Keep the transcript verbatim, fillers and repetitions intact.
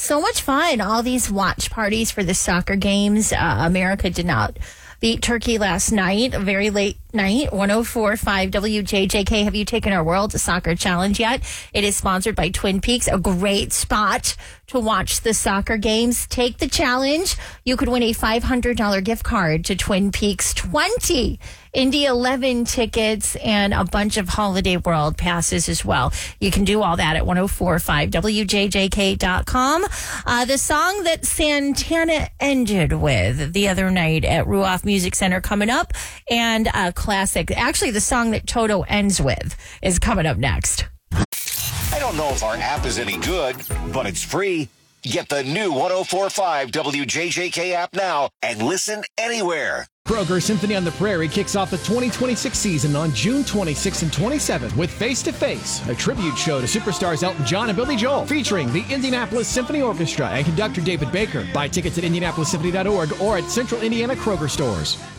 So much fun. All these watch parties for the soccer games. Uh, America did not beat Turkey last night, a very late night. one oh four point five W J J K. Have you taken our World Soccer Challenge yet? It is sponsored by Twin Peaks, a great spot to watch the soccer games. Take the challenge. You could win a five hundred dollars gift card to Twin Peaks, twenty Indy eleven tickets, and a bunch of Holiday World passes as well. You can do all that at one oh four point five W J J K dot com. Uh, the song that Santana ended with the other night at Ruoff Music Center coming up, and a classic. Actually, the song that Toto ends with is coming up next. I don't know if our app is any good, but it's free. Get the new one oh four point five W J J K app now and listen anywhere. Kroger Symphony on the Prairie kicks off the twenty twenty-six season on June twenty-sixth and twenty-seventh with Face to Face, a tribute show to superstars Elton John and Billy Joel, featuring the Indianapolis Symphony Orchestra and conductor David Baker. Buy tickets at indianapolis symphony dot org or at Central Indiana Kroger stores.